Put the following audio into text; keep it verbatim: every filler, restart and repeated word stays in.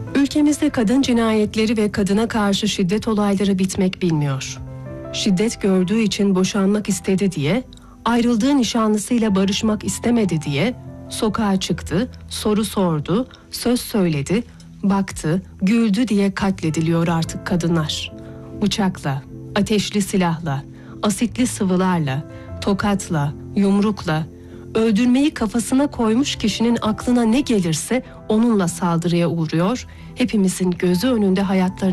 Ülkemizde kadın cinayetleri ve kadına karşı şiddet olayları bitmek bilmiyor. Şiddet gördüğü için boşanmak istedi diye, ayrıldığı nişanlısıyla barışmak istemedi diye sokağa çıktı, soru sordu, söz söyledi, baktı, güldü diye katlediliyor artık kadınlar. Bıçakla, ateşli silahla, asitli sıvılarla, tokatla, yumrukla, öldürmeyi kafasına koymuş kişinin aklına ne gelirse onunla saldırıya uğruyor, hepimizin gözü önünde hayatlarını